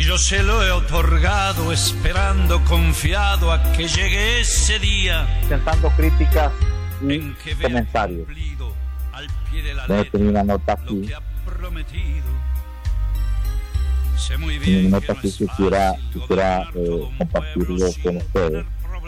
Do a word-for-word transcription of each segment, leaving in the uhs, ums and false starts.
Y yo se lo he otorgado esperando confiado a que llegue ese día. Presentando críticas y comentarios. Voy a tener una nota aquí. Una nota que quisiera, quisiera eh, compartirlo con ustedes.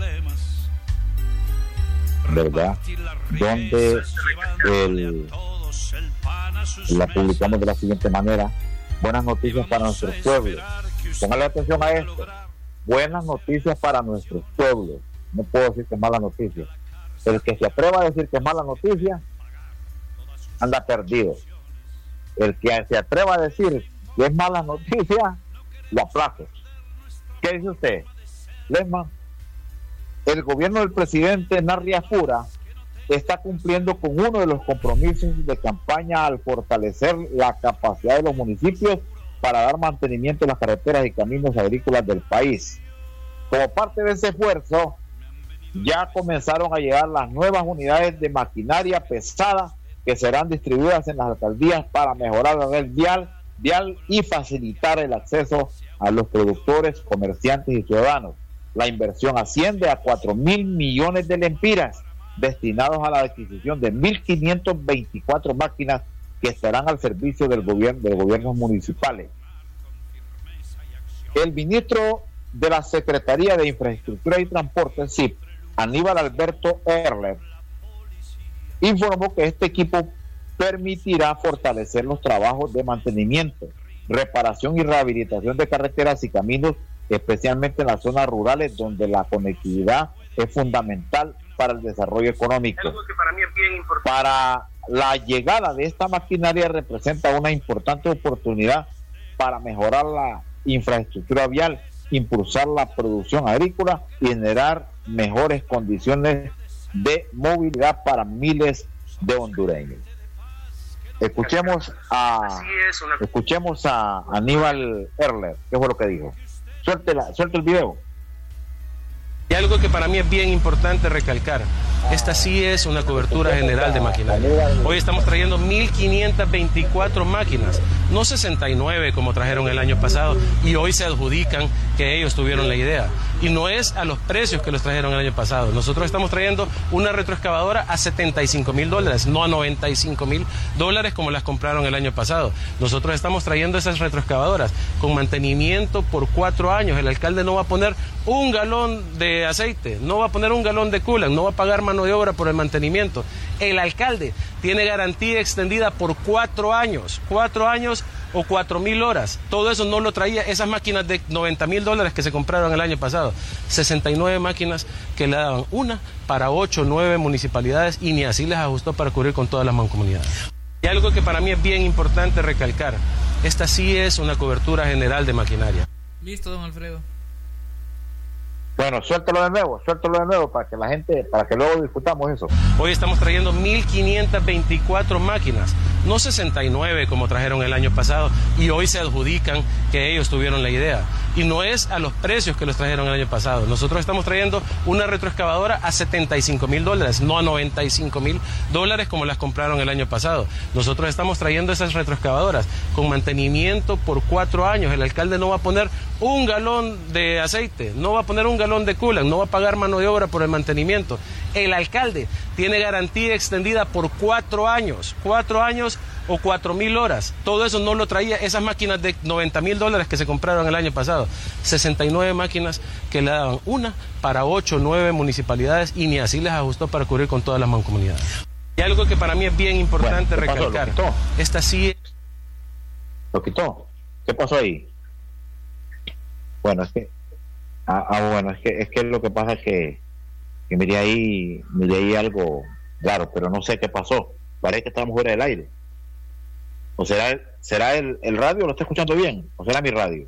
¿Verdad? Donde el, la publicamos de la siguiente manera: buenas noticias para nuestros pueblos. Póngale atención a esto: buenas noticias para nuestros pueblos. No puedo decir que es mala noticia. El que se atreva a decir que es mala noticia anda perdido. El que se atreva a decir que es mala noticia lo aplazo. ¿Qué dice usted, Lesman? El gobierno del presidente Narria Fura está cumpliendo con uno de los compromisos de campaña al fortalecer la capacidad de los municipios para dar mantenimiento a las carreteras y caminos agrícolas del país. Como parte de ese esfuerzo, ya comenzaron a llegar las nuevas unidades de maquinaria pesada que serán distribuidas en las alcaldías para mejorar la red vial, vial y facilitar el acceso a los productores, comerciantes y ciudadanos. La inversión asciende a cuatro mil millones de lempiras destinados a la adquisición de mil quinientas veinticuatro máquinas que estarán al servicio del gobierno de gobiernos municipales. El ministro de la Secretaría de Infraestructura y Transporte, S I P, Aníbal Alberto Erler, informó que este equipo permitirá fortalecer los trabajos de mantenimiento, reparación y rehabilitación de carreteras y caminos, especialmente en las zonas rurales donde la conectividad es fundamental para el desarrollo económico. Algo que para mí es bien importante. Para la llegada de esta maquinaria representa una importante oportunidad para mejorar la infraestructura vial, impulsar la producción agrícola y generar mejores condiciones de movilidad para miles de hondureños. Escuchemos a escuchemos a Aníbal Erler, ¿qué fue lo que dijo? Suéltela, suelta el video. Y algo que para mí es bien importante recalcar: esta sí es una cobertura general de maquinaria. Hoy estamos trayendo mil quinientas veinticuatro máquinas, no sesenta y nueve como trajeron el año pasado, y hoy se adjudican que ellos tuvieron la idea. Y no es a los precios que los trajeron el año pasado. Nosotros estamos trayendo una retroexcavadora a setenta y cinco mil dólares, no a noventa y cinco mil dólares como las compraron el año pasado. Nosotros estamos trayendo esas retroexcavadoras con mantenimiento por cuatro años. El alcalde no va a poner un galón de aceite, no va a poner un galón de coolant, no va a pagar mano de obra por el mantenimiento. El alcalde tiene garantía extendida por cuatro años, cuatro años o cuatro mil horas. Todo eso no lo traía esas máquinas de noventa mil dólares que se compraron el año pasado. sesenta y nueve máquinas que le daban una para ocho o nueve municipalidades, y ni así les ajustó para cubrir con todas las mancomunidades. Y algo que para mí es bien importante recalcar: esta sí es una cobertura general de maquinaria. Listo, don Alfredo. Bueno, suéltalo de nuevo, suéltalo de nuevo para que la gente, para que luego discutamos eso. Hoy estamos trayendo mil quinientas veinticuatro máquinas, no sesenta y nueve como trajeron el año pasado, y hoy se adjudican que ellos tuvieron la idea. Y no es a los precios que los trajeron el año pasado. Nosotros estamos trayendo una retroexcavadora a setenta y cinco mil dólares, no a noventa y cinco mil dólares como las compraron el año pasado. Nosotros estamos trayendo esas retroexcavadoras con mantenimiento por cuatro años. El alcalde no va a poner un galón de aceite, no va a poner un galón de coolant, no va a pagar mano de obra por el mantenimiento. El alcalde tiene garantía extendida por cuatro años, cuatro años o cuatro mil horas. Todo eso no lo traía esas máquinas de noventa mil dólares que se compraron el año pasado. sesenta y nueve máquinas que le daban una para ocho o nueve municipalidades, y ni así les ajustó para cubrir con todas las mancomunidades. Y algo que para mí es bien importante bueno, recalcar: ¿lo quitó? Esta sí ¿Lo quitó? ¿Qué pasó ahí? Bueno, es que ah, ah bueno, es que es que lo que pasa es que, que miré ahí, miré ahí algo raro, pero no sé qué pasó. Parece que estamos fuera del aire. ¿O será, será el, el radio? ¿Lo está escuchando bien? ¿O será mi radio?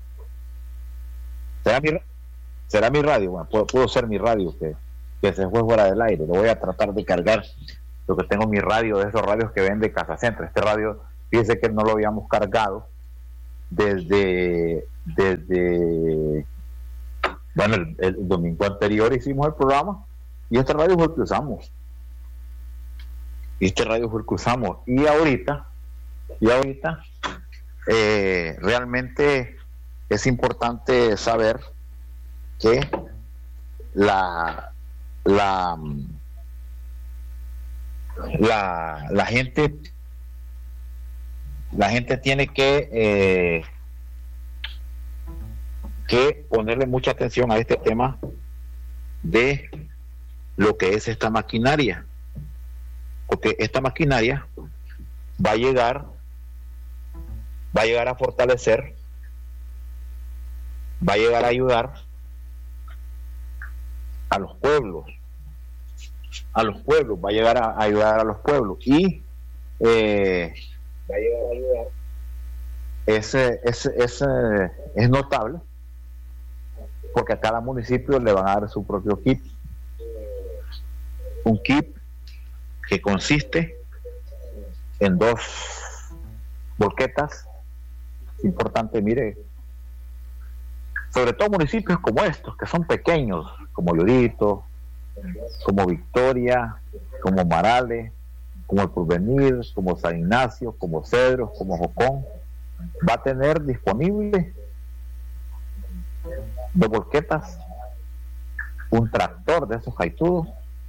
¿Será mi, será mi radio? Bueno, pudo, pudo ser mi radio que, que se fue fuera del aire. Lo voy a tratar de cargar, lo que tengo mi radio, de esos radios que vende Casa Centro. Este radio, fíjese que no lo habíamos cargado desde desde bueno el, el domingo anterior hicimos el programa, y este radio fue el que usamos y este radio fue el que usamos y ahorita y ahorita eh, realmente es importante saber que la la la, la gente la gente tiene que eh, que ponerle mucha atención a este tema de lo que es esta maquinaria, porque esta maquinaria va a llegar va a llegar a fortalecer, va a llegar a ayudar a los pueblos, a los pueblos, va a llegar a ayudar a los pueblos y eh, va a llegar a ayudar. Ese, ese, ese es notable porque a cada municipio le van a dar su propio kit, un kit que consiste en dos volquetas. Es importante, mire, sobre todo municipios como estos, que son pequeños, como Llorito, como Victoria, como Marales, como El Porvenir, como San Ignacio, como Cedros, como Jocón, va a tener disponible dos volquetas, un tractor de esos jaitudos,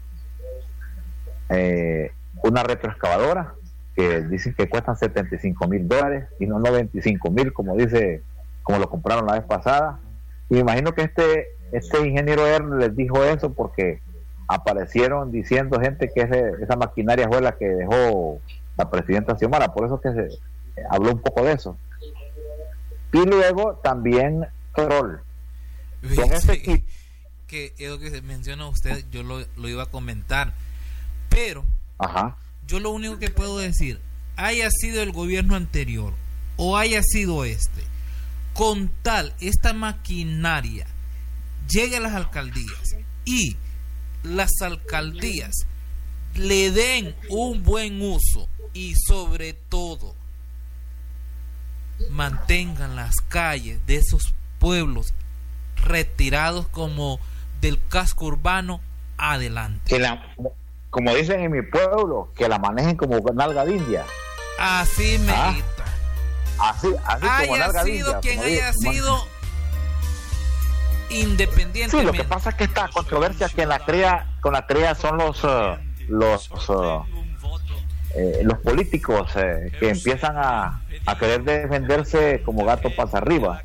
eh, una retroexcavadora que dicen que cuestan setenta y cinco mil dólares y no noventa y cinco mil como dice, como lo compraron la vez pasada. Y me imagino que este este ingeniero Ernest les dijo eso porque aparecieron diciendo gente que ese, esa maquinaria fue la que dejó la presidenta Xiomara, por eso que se eh, habló un poco de eso. Y luego también Troll. Con ese kit, que es lo que menciona usted, yo lo, lo iba a comentar, pero ajá. Yo lo único que puedo decir, haya sido el gobierno anterior o haya sido este, con tal esta maquinaria llegue a las alcaldías y las alcaldías le den un buen uso y sobre todo mantengan las calles de esos pueblos retirados como del casco urbano adelante. Que la, como dicen en mi pueblo, que la manejen como nalga de India. Así me ¿Ah? grita. Así, así haya como nalga de sido India, quien como haya digo, sido independientemente. Sí, lo que pasa es que esta controversia que la crea, con la crea son los uh, los uh, eh, los políticos eh, que empiezan a, a querer defenderse como gato pasa arriba.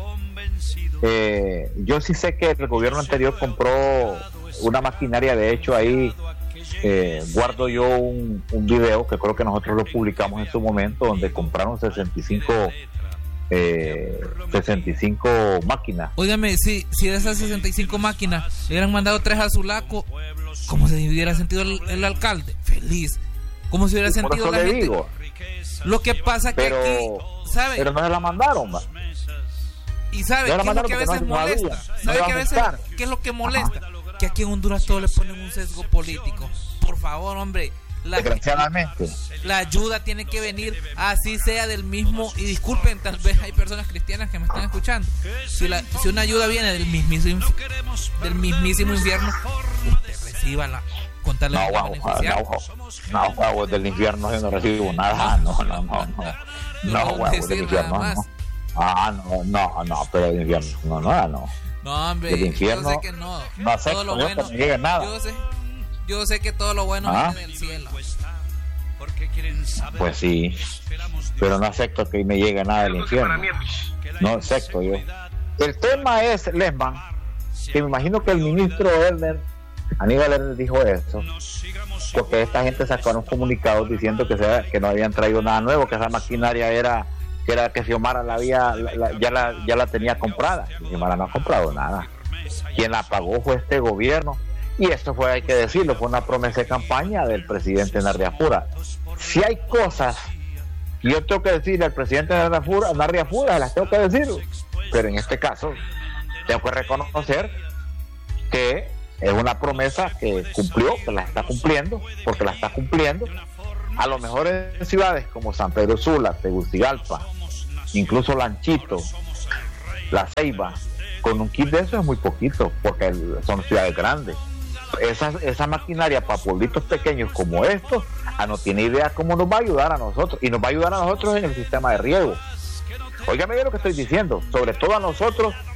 Eh, yo sí sé que el gobierno anterior compró una maquinaria, de hecho ahí eh, guardo yo un, un video que creo que nosotros lo publicamos en su momento, donde compraron sesenta y cinco eh, sesenta y cinco máquinas. Óigame, si, si de esas sesenta y cinco máquinas le hubieran mandado tres a Zulaco, ¿cómo se hubiera sentido el, el alcalde? Feliz. ¿Cómo se hubiera Y por sentido eso la le gente? digo, Lo que pasa que pero, aquí, ¿sabe? pero no se la mandaron, va. Y sabe No qué la es lo que a mandaron veces porque no molesta. había. ¿Sabe No qué iba a a veces gustar. qué es lo que molesta? Ajá. Que aquí en Honduras todo le ponen un sesgo político. Por favor, hombre. La, Desgraciadamente. la ayuda tiene que venir, así sea del mismo, y disculpen, tal vez hay personas cristianas que me están escuchando. Si, la, si una ayuda viene del mismísimo, del mismísimo infierno, usted recíbala. Contarle No, guau, no, guau, del infierno yo no recibo nada. No, no, no, no. No, guau, del infierno no. Ah, no, no, no, pero del infierno no, no, no. No, hombre, del infierno, yo sé que no. no acepto, todo lo yo bueno, que me llegue nada. Yo sé, yo sé que todo lo bueno ¿Ah? viene del cielo. Pues sí, pero no acepto que me llegue nada del infierno. No acepto yo. El tema es, Lesman, que me imagino que el ministro Ernest, Aníbal Ernest, dijo eso, porque esta gente sacó unos comunicados diciendo que, se, que no habían traído nada nuevo, que esa maquinaria era que era que Xiomara la había, la, la, ya, la, ya la tenía comprada. Y Xiomara no ha comprado nada. Quien la pagó fue este gobierno. Y esto fue, hay que decirlo, fue una promesa de campaña del presidente Narriafura. Si hay cosas que yo tengo que decirle al presidente Narriafura, Narriafura las tengo que decir, pero en este caso tengo que reconocer que es una promesa que cumplió, que la está cumpliendo, porque la está cumpliendo. A lo mejor en ciudades como San Pedro Sula, Tegucigalpa, incluso Lanchito, La Ceiba, con un kit de eso es muy poquito, porque son ciudades grandes. Esa, esa maquinaria para pueblitos pequeños como estos, ah, no tiene idea cómo nos va a ayudar a nosotros, y nos va a ayudar a nosotros en el sistema de riego. Óigame bien lo que estoy diciendo, sobre todo a nosotros